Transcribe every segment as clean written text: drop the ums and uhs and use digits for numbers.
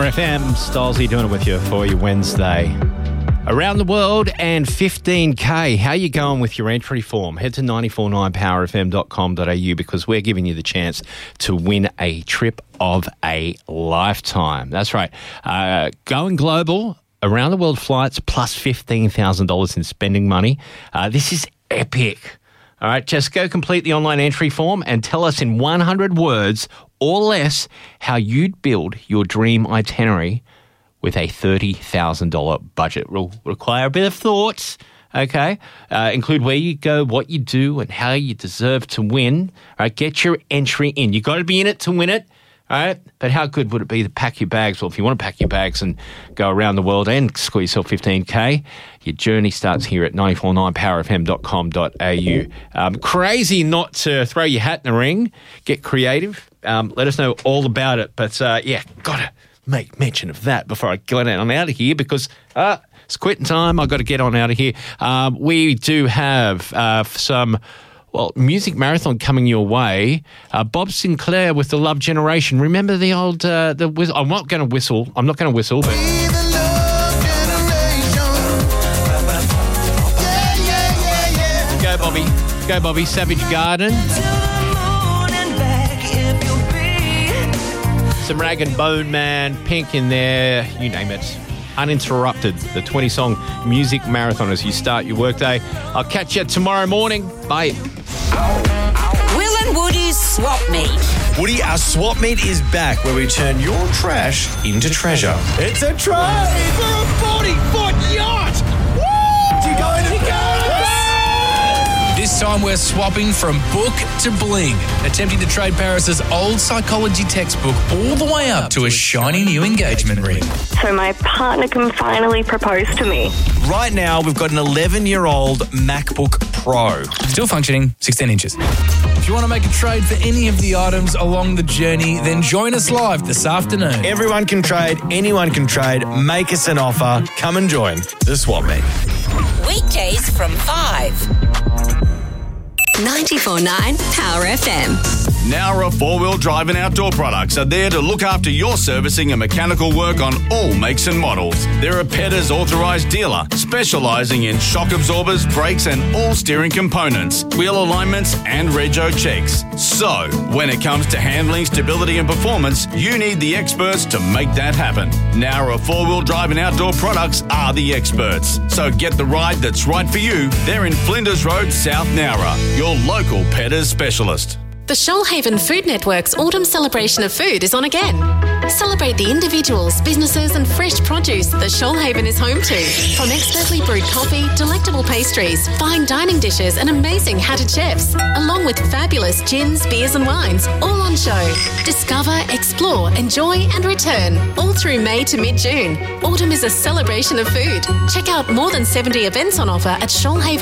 FM. Stylesy doing it with you for your Wednesday. Around the world and 15K. How you going with your entry form? Head to 949powerfm.com.au because we're giving you the chance to win a trip of a lifetime. That's right. Going global, around the world flights plus $15,000 in spending money. This is epic. All right, just go complete the online entry form and tell us in 100 words or less how you'd build your dream itinerary with a $30,000 budget. It will require a bit of thought, okay? Include where you go, what you do, and how you deserve to win. All right, get your entry in. You've got to be in it to win it. All right, but how good would it be to pack your bags? Well, if you want to pack your bags and go around the world and score yourself 15K, your journey starts here at 949powerfm.com.au. Crazy not to throw your hat in the ring. Get creative. Let us know all about it. But, yeah, got to make mention of that before I get on out of here because it's quitting time. I've got to get on out of here. We do have some... Well, music marathon coming your way. Bob Sinclair with the Love Generation. Remember the old the whistle? I'm not going to whistle. But go, Bobby. Go, Bobby. Savage Garden. Some Rag and Bone Man, Pink in there. You name it. Uninterrupted, the 20-song music marathon as you start your workday. I'll catch you tomorrow morning. Bye. Will and Woody's Swap Meet. Woody, our swap meet is back where we turn your trash into treasure. It's a trade for a 40-foot yacht! Woo! You going to go? This time we're swapping from book to bling, attempting to trade Paris's old psychology textbook all the way up to a shiny new engagement ring. So my partner can finally propose to me. Right now, we've got an 11-year-old MacBook Pro. Still functioning, 16 inches. If you want to make a trade for any of the items along the journey, then join us live this afternoon. Everyone can trade, anyone can trade. Make us an offer. Come and join the swap meet. Weekdays from 5. 94.9 Power FM. Nowra four-wheel drive and outdoor products are there to look after your servicing and mechanical work on all makes and models. They're a Petters authorised dealer, specialising in shock absorbers, brakes and all steering components, wheel alignments and rego checks. So, when it comes to handling, stability and performance, you need the experts to make that happen. Nowra four-wheel drive and outdoor products are the experts. So get the ride that's right for you. They're in Flinders Road, South Nowra, your local Petters specialist. The Shoalhaven Food Network's Autumn Celebration of Food is on again. Celebrate the individuals, businesses and fresh produce that Shoalhaven is home to. From expertly brewed coffee, delectable pastries, fine dining dishes and amazing hatted chefs, along with fabulous gins, beers and wines, all on show. Discover, explore, enjoy and return, all through May to mid-June. Autumn is a celebration of food. Check out more than 70 events on offer at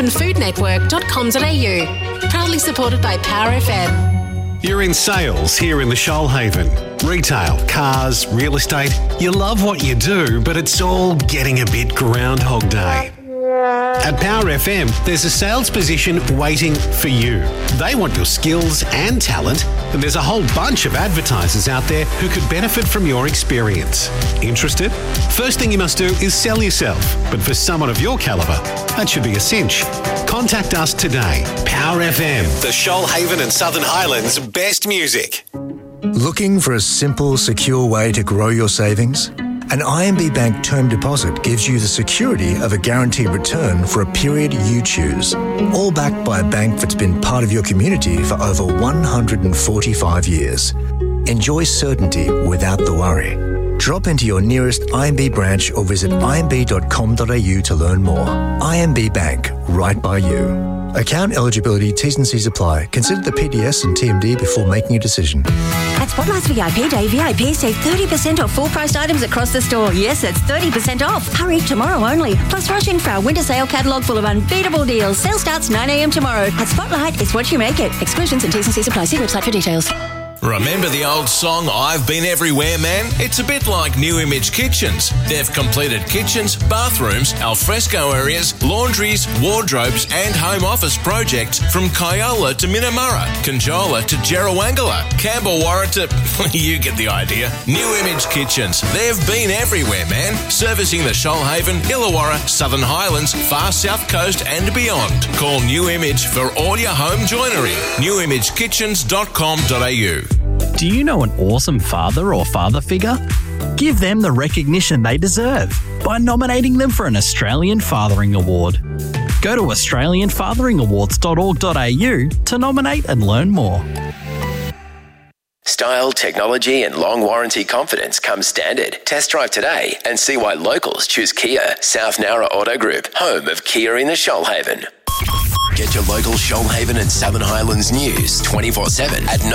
shoalhavenfoodnetwork.com.au. Proudly supported by Power FM. You're in sales here in the Shoalhaven. Retail, cars, real estate. You love what you do, but it's all getting a bit Groundhog Day. At Power FM, there's a sales position waiting for you. They want your skills and talent, and there's a whole bunch of advertisers out there who could benefit from your experience. Interested? First thing you must do is sell yourself, but for someone of your calibre, that should be a cinch. Contact us today. Power FM, the Shoalhaven and Southern Highlands' best music. Looking for a simple, secure way to grow your savings? An IMB Bank term deposit gives you the security of a guaranteed return for a period you choose, all backed by a bank that's been part of your community for over 145 years. Enjoy certainty without the worry. Drop into your nearest IMB branch or visit imb.com.au to learn more. IMB Bank, right by you. Account eligibility, T's and C's apply. Consider the PDS and TMD before making a decision. At Spotlight's VIP Day, VIP save 30% off full-priced items across the store. Yes, that's 30% off. Hurry, tomorrow only. Plus rush in for our winter sale catalogue full of unbeatable deals. Sale starts 9 a.m. tomorrow. At Spotlight, it's what you make it. Exclusions and T's and C's apply. See website for details. Remember the old song, I've Been Everywhere, Man? It's a bit like New Image Kitchens. They've completed kitchens, bathrooms, alfresco areas, laundries, wardrobes and home office projects from Kyola to Minamurra, Conjola to Jerrawangala, Campbellwarra to... you get the idea. New Image Kitchens. They've been everywhere, man. Servicing the Shoalhaven, Illawarra, Southern Highlands, far south coast and beyond. Call New Image for all your home joinery. newimagekitchens.com.au. Do you know an awesome father or father figure? Give them the recognition they deserve by nominating them for an Australian Fathering Award. Go to australianfatheringawards.org.au to nominate and learn more. Style, technology and long warranty confidence come standard. Test drive today and see why locals choose Kia. South Nowra Auto Group, home of Kia in the Shoalhaven. Get your local Shoalhaven and Southern Highlands news 24/7 at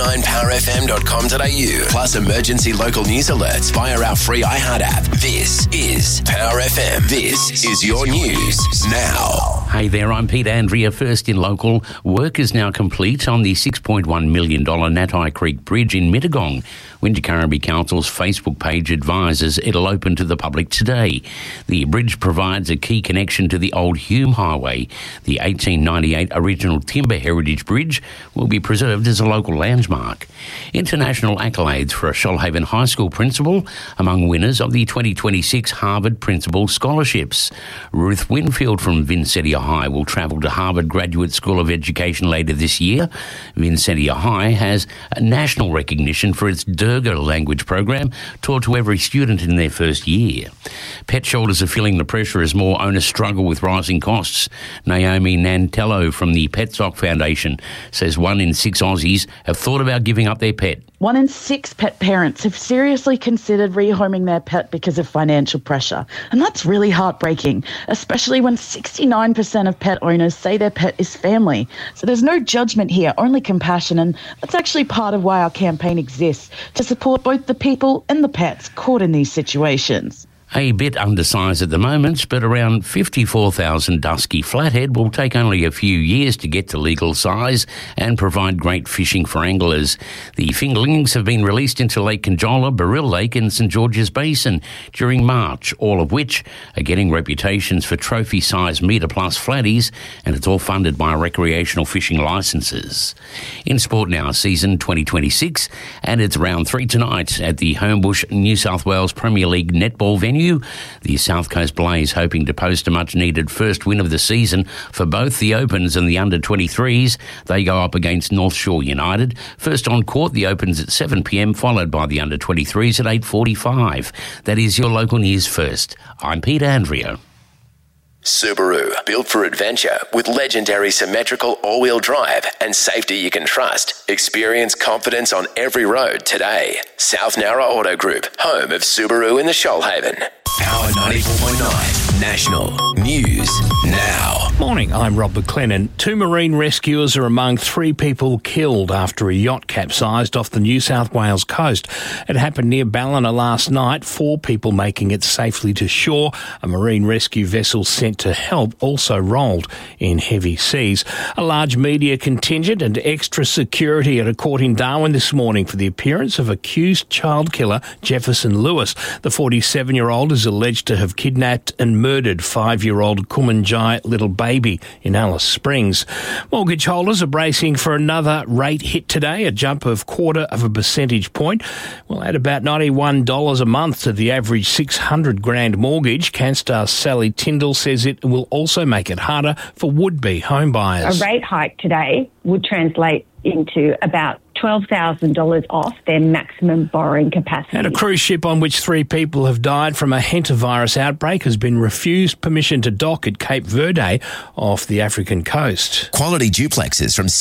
949powerfm.com.au. Plus emergency local news alerts via our free iHeart app. This is Power FM. This is your news now. Hey there, I'm Pete Andrea. First in local, work is now complete on the $6.1 million Natai Creek Bridge in Mittagong. Wingecarribee Council's Facebook page advises it'll open to the public today. The bridge provides a key connection to the old Hume Highway. The 1898 original timber heritage bridge will be preserved as a local landmark. International accolades for a Shoalhaven High School principal among winners of the 2026 Harvard Principal Scholarships. Ruth Winfield from Vincentia High will travel to Harvard Graduate School of Education later this year. Vincentia High has a national recognition for its Durga language program taught to every student in their first year. Pet shoulders are feeling the pressure as more owners struggle with rising costs. Naomi Nantello from the Petsock Foundation says 1 in 6 Aussies have thought about giving up their pet. 1 in 6 pet parents have seriously considered rehoming their pet because of financial pressure. And that's really heartbreaking, especially when 69% of pet owners say their pet is family. So there's no judgment here, only compassion. And that's actually part of why our campaign exists, to support both the people and the pets caught in these situations. A bit undersized at the moment, but around 54,000 dusky flathead will take only a few years to get to legal size and provide great fishing for anglers. The fingerlings have been released into Lake Conjola, Baril Lake and St George's Basin during March, all of which are getting reputations for trophy-sized metre-plus flatties, and it's all funded by recreational fishing licences. In sport now, season 2026, and it's round 3 tonight at the Homebush New South Wales Premier League netball venue. The South Coast Blaze hoping to post a much-needed first win of the season for both the Opens and the under-23s. They go up against North Shore United. First on court, the Opens at 7 p.m, followed by the under-23s at 8:45. That is your local news first. I'm Pete Andrea. Subaru, built for adventure with legendary symmetrical all-wheel drive and safety you can trust. Experience confidence on every road today. South Nowra Auto Group, home of Subaru in the Shoalhaven. Power 94.9 National News Now. Morning, I'm Rob McLennan. 2 marine rescuers are among 3 people killed after a yacht capsized off the New South Wales coast. It happened near Ballina last night, 4 people making it safely to shore. A marine rescue vessel sent to help also rolled in heavy seas. A large media contingent and extra security at a court in Darwin this morning for the appearance of accused child killer Jefferson Lewis. The 47-year-old is alleged to have kidnapped and murdered 5-year-old Kumanjai little baby in Alice Springs. Mortgage holders are bracing for another rate hit today, a jump of 0.25 percentage point. Well, at about $91 a month to the average $600,000 mortgage. Canstar Sally Tyndall says it will also make it harder for would-be home buyers. A rate hike today would translate into about $12,000 off their maximum borrowing capacity. And a cruise ship on which 3 people have died from a hantavirus outbreak has been refused permission to dock at Cape Verde off the African coast. Quality duplexes from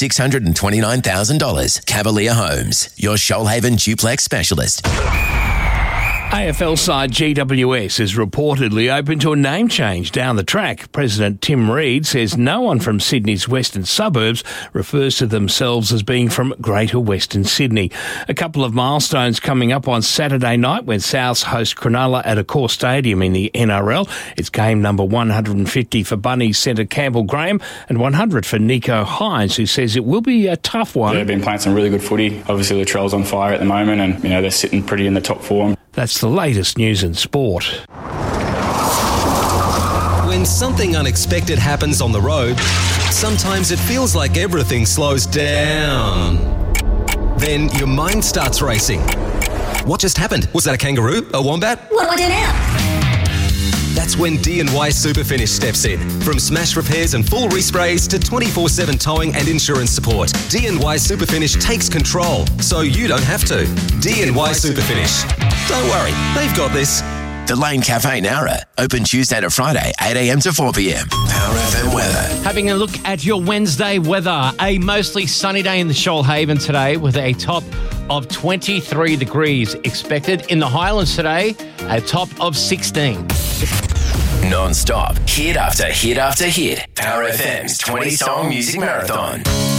$629,000. Cavalier Homes, your Shoalhaven duplex specialist. AFL side GWS is reportedly open to a name change down the track. President Tim Reid says no one from Sydney's western suburbs refers to themselves as being from Greater Western Sydney. A couple of milestones coming up on Saturday night when Souths host Cronulla at Accor Stadium in the NRL. It's game number 150 for Bunnies centre Campbell Graham and 100 for Nico Hines, who says it will be a tough one. They've been playing some really good footy. Obviously, Latrell's on fire at the moment and, they're sitting pretty in the top form. That's the latest news in sport. When something unexpected happens on the road, sometimes it feels like everything slows down. Then your mind starts racing. What just happened? Was that a kangaroo? A wombat? What do I do now? That's when D&Y Superfinish steps in. From smash repairs and full resprays to 24/7 towing and insurance support, D&Y Superfinish takes control so you don't have to. D&Y Superfinish. Don't worry, they've got this. The Lane Cafe Nowra, open Tuesday to Friday, 8 a.m. to 4 p.m. Power FM weather. Having a look at your Wednesday weather. A mostly sunny day in the Shoalhaven today with a top of 23 degrees expected. In the Highlands today, a top of 16. Non-stop, hit after hit after hit. Power FM's 20-song music marathon.